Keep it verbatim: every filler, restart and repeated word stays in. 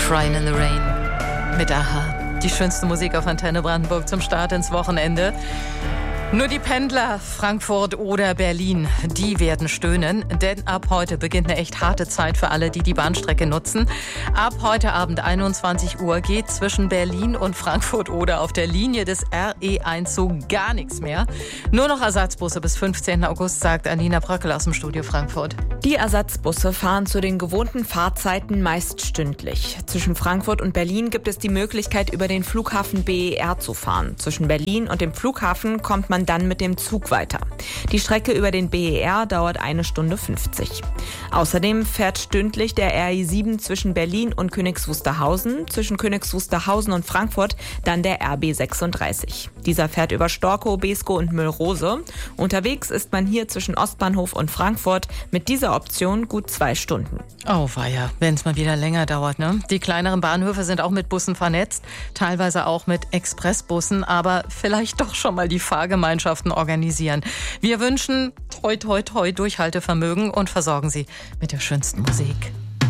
Crying in the Rain mit Aha. Die schönste Musik auf Antenne Brandenburg zum Start ins Wochenende. Nur die Pendler Frankfurt oder Berlin, die werden stöhnen, denn ab heute beginnt eine echt harte Zeit für alle, die die Bahnstrecke nutzen. Ab heute Abend einundzwanzig Uhr geht zwischen Berlin und Frankfurt oder auf der Linie des R E eins so gar nichts mehr. Nur noch Ersatzbusse bis fünfzehnten August, sagt Alina Bröckel aus dem Studio Frankfurt. Die Ersatzbusse fahren zu den gewohnten Fahrzeiten meist stündlich. Zwischen Frankfurt und Berlin gibt es die Möglichkeit, über den Flughafen B E R zu fahren. Zwischen Berlin und dem Flughafen kommt man dann mit dem Zug weiter. Die Strecke über den B E R dauert eine Stunde fünfzig. Außerdem fährt stündlich der R E sieben zwischen Berlin und Königs Wusterhausen, zwischen Königs Wusterhausen und Frankfurt dann der R B sechsunddreißig. Dieser fährt über Storkow, Beeskow und Müllrose. Unterwegs ist man hier zwischen Ostbahnhof und Frankfurt mit dieser Option gut zwei Stunden. Oh weia, wenn es mal wieder länger dauert, ne? Die kleineren Bahnhöfe sind auch mit Bussen vernetzt, teilweise auch mit Expressbussen, aber vielleicht doch schon mal die Fahrgemeinschaften organisieren. Wir wünschen toi toi toi Durchhaltevermögen und versorgen Sie mit der schönsten Musik.